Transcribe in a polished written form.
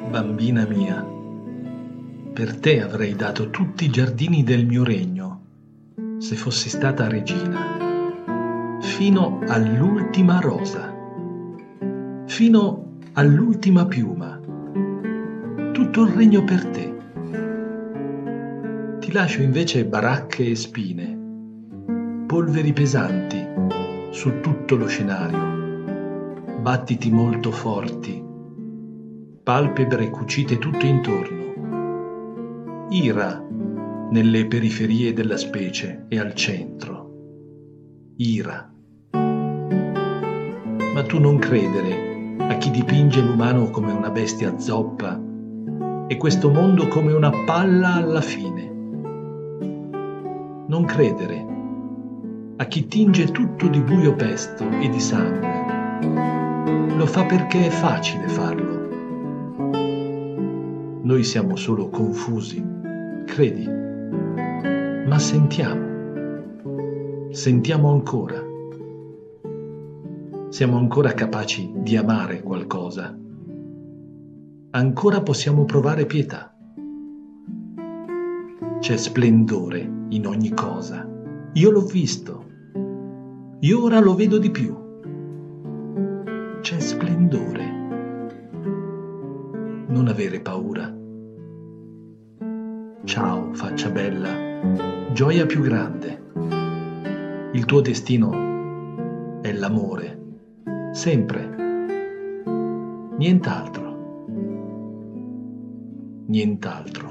Bambina mia, per te avrei dato tutti i giardini del mio regno, se fossi stata regina, fino all'ultima rosa, fino all'ultima piuma, tutto il regno per te. Ti lascio invece baracche e spine, polveri pesanti su tutto lo scenario, battiti molto forti, palpebre cucite tutto intorno, ira nelle periferie della specie e al centro, ira. Ma tu non credere a chi dipinge l'umano come una bestia zoppa e questo mondo come una palla alla fine. Non credere a chi tinge tutto di buio pesto e di sangue. Lo fa perché è facile farlo. Noi siamo solo confusi, credi, ma sentiamo ancora. Siamo ancora capaci di amare qualcosa. Ancora possiamo provare pietà. C'è splendore in ogni cosa. Io l'ho visto. Io ora lo vedo di più. C'è splendore. Non avere paura. Ciao, faccia bella, gioia più grande. Il tuo destino è l'amore, sempre. Nient'altro. Nient'altro.